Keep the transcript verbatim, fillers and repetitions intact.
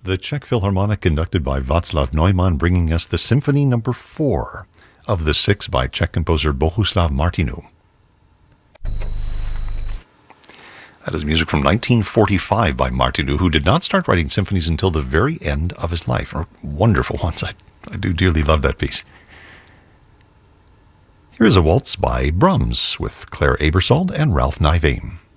the Czech Philharmonic conducted by Václav Neumann, bringing us the Symphony Number Four of the Six by Czech composer Bohuslav Martinu. That is music from nineteen forty-five by Martinu, who did not start writing symphonies until the very end of his life. Wonderful ones. I, I do dearly love that piece. Here is a waltz by Brahms with Claire Aebersold and Ralph Nivane.